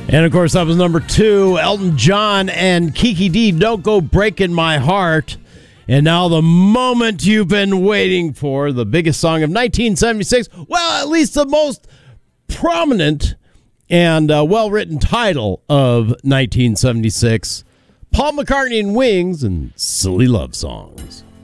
And, of course, that was number 2, Elton John and Kiki D, Don't Go Breaking My Heart. And now the moment you've been waiting for, the biggest song of 1976, well, at least the most prominent and well-written title of 1976, Paul McCartney and Wings and Silly Love Songs.